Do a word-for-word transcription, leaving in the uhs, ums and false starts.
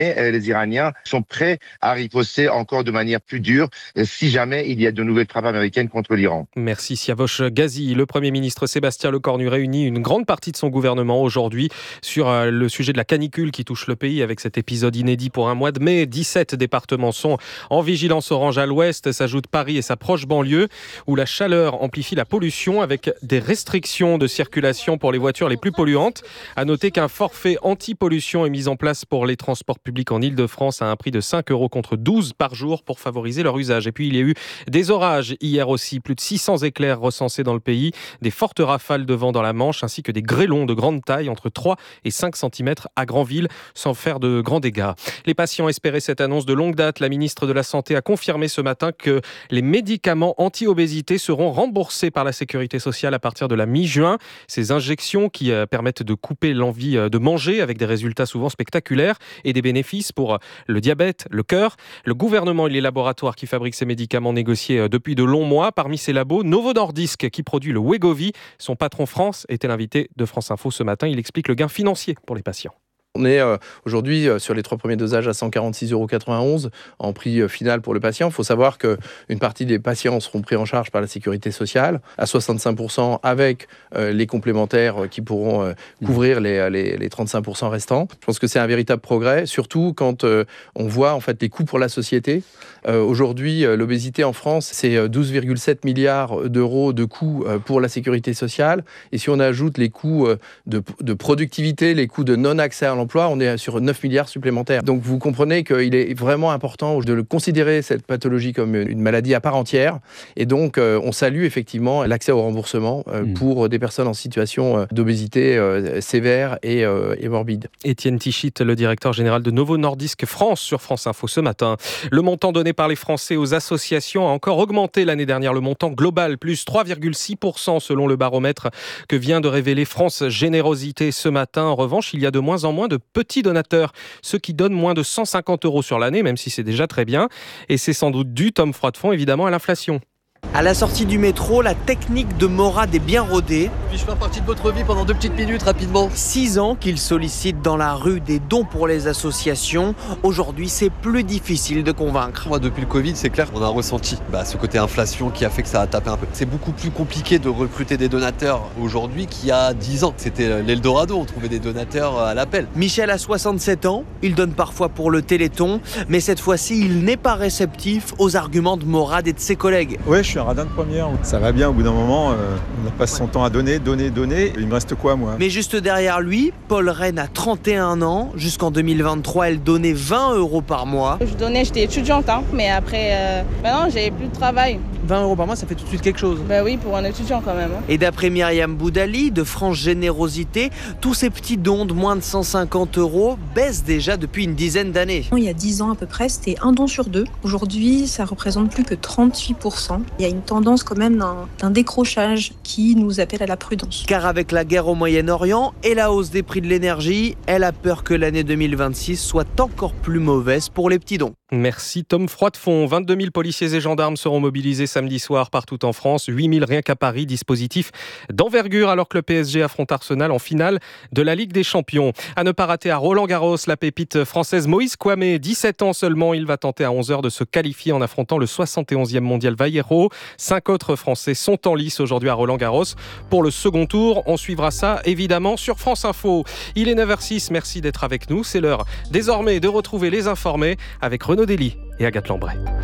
Et les Iraniens sont prêts à riposter encore de manière plus dure si jamais il y a de nouvelles frappes américaines contre l'Iran. Merci Siavosh Ghazi. Le Premier ministre Sébastien Lecornu réunit une grande partie de son gouvernement aujourd'hui sur le sujet de la canicule qui touche le pays avec cet épisode inédit pour un mois de mai. dix-sept départements sont en vigilance orange à l'ouest. S'ajoutent Paris et sa proche banlieue où la chaleur amplifie la pollution avec des restrictions de circulation pour les voitures les plus polluantes. À noter qu'un forfait anti-pollution est mis en place pour les transports publics en Ile-de-France à un prix de cinq euros contre douze par jour pour favoriser leur usage. Et puis il y a eu des orages hier aussi, plus de six cents éclairs recensés dans le pays, des fortes rafales de vent dans la Manche ainsi que des grêlons de grande taille entre trois et cinq centimètres à Granville sans faire de grands dégâts. Les patients espéraient cette annonce de longue date. La ministre de la Santé a confirmé ce matin que les médicaments anti-obésité seront remboursés par la Sécurité sociale à partir de la mi-juin. Ces injections qui permettent de couper l'envie de manger avec des résultats souvent spectaculaires et des bénéfices pour le diabète, le cœur. Le gouvernement et les laboratoires qui fabriquent ces médicaments négociés depuis de longs mois. Parmi ces labos, Novo Nordisk qui produit le Wegovy. Son patron France était l'invité de France Info ce matin. Il explique le gain financier pour les patients. On est euh, aujourd'hui euh, sur les trois premiers dosages à cent quarante-six euros quatre-vingt-onze en prix euh, final pour le patient. Il faut savoir qu'une partie des patients seront pris en charge par la Sécurité sociale à soixante-cinq pour cent avec euh, les complémentaires qui pourront euh, couvrir les, les, les trente-cinq pour cent restants. Je pense que c'est un véritable progrès, surtout quand euh, on voit en fait les coûts pour la société. Euh, aujourd'hui, euh, l'obésité en France, c'est douze virgule sept milliards d'euros de coûts euh, pour la Sécurité sociale. Et si on ajoute les coûts euh, de, de productivité, les coûts de non-accès à l'emploi, on est sur neuf milliards supplémentaires. Donc vous comprenez qu'il est vraiment important de le considérer, cette pathologie, comme une maladie à part entière. Et donc euh, on salue effectivement l'accès au remboursement euh, mmh. pour des personnes en situation d'obésité euh, sévère et, euh, et morbide. Étienne Tichit, le directeur général de Novo Nordisk France sur France Info ce matin. Le montant donné par les Français aux associations a encore augmenté l'année dernière. Le montant global, plus trois virgule six pour cent selon le baromètre que vient de révéler France Générosité ce matin. En revanche, il y a de moins en moins de petits donateurs, ceux qui donnent moins de cent cinquante euros sur l'année, même si c'est déjà très bien. Et c'est sans doute dû, Tom Froidefond, évidemment, à l'inflation. À la sortie du métro, la technique de Morad est bien rodée. Puis-je faire partie de votre vie pendant deux petites minutes rapidement ? Six ans qu'il sollicite dans la rue des dons pour les associations. Aujourd'hui, c'est plus difficile de convaincre. Moi, depuis le Covid, c'est clair qu'on a ressenti bah, ce côté inflation qui a fait que ça a tapé un peu. C'est beaucoup plus compliqué de recruter des donateurs aujourd'hui qu'il y a dix ans. C'était l'Eldorado, on trouvait des donateurs à l'appel. Michel a soixante-sept ans, il donne parfois pour le Téléthon, mais cette fois-ci, il n'est pas réceptif aux arguments de Morad et de ses collègues. Ouais, je suis un radin de première. Ça va bien, au bout d'un moment, euh, on passe son temps à donner, donner, donner. Il me reste quoi, moi ? Mais juste derrière lui, Paul Rennes a trente et un ans. Jusqu'en deux mille vingt-trois, elle donnait vingt euros par mois. Je donnais, j'étais étudiante, hein, mais après, euh, maintenant, j'avais plus de travail. vingt euros par mois, ça fait tout de suite quelque chose. Ben oui, pour un étudiant quand même. Hein. Et d'après Myriam Boudali, de France Générosité, tous ces petits dons de moins de cent cinquante euros baissent déjà depuis une dizaine d'années. Il y a dix ans à peu près, c'était un don sur deux. Aujourd'hui, ça représente plus que trente-huit pour cent. Il y a une tendance quand même d'un, d'un décrochage qui nous appelle à la prudence. Car avec la guerre au Moyen-Orient et la hausse des prix de l'énergie, elle a peur que l'année deux mille vingt-six soit encore plus mauvaise pour les petits dons. Merci Tom Froidefond. vingt-deux mille policiers et gendarmes seront mobilisés samedi soir partout en France. huit mille rien qu'à Paris. Dispositif d'envergure alors que le P S G affronte Arsenal en finale de la Ligue des Champions. À ne pas rater à Roland-Garros, la pépite française Moïse Kouamé, dix-sept ans seulement. Il va tenter à onze heures de se qualifier en affrontant le soixante et onzième mondial Vallejo. Cinq autres Français sont en lice aujourd'hui à Roland-Garros pour le second tour. On suivra ça évidemment sur France Info. Il est neuf heures six. Merci d'être avec nous. C'est l'heure désormais de retrouver les informés avec Renaud Dely et Agathe Lambray.